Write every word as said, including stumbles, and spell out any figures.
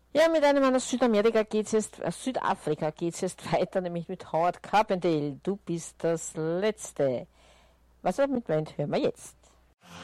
Ja, mit einem Mann aus Südamerika geht's jetzt, aus Südafrika geht es jetzt weiter, nämlich mit Howard Carpendale. Du bist das Letzte. Was er mit meint, hören wir jetzt.